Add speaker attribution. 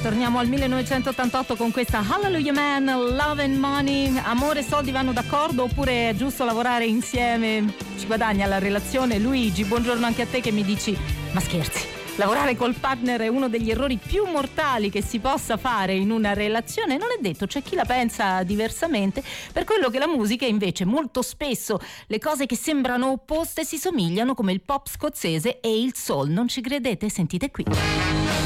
Speaker 1: Torniamo al 1988 con questa Hallelujah Man, Love and Money. Amore e soldi vanno d'accordo oppure è giusto lavorare insieme? Ci guadagna la relazione? Luigi, buongiorno anche a te che mi dici: ma scherzi, lavorare col partner è uno degli errori più mortali che si possa fare in una relazione. Non è detto, c'è chi la pensa diversamente, per quello che la musica invece molto spesso le cose che sembrano opposte si somigliano, come il pop scozzese e il soul. Non ci credete? Sentite qui.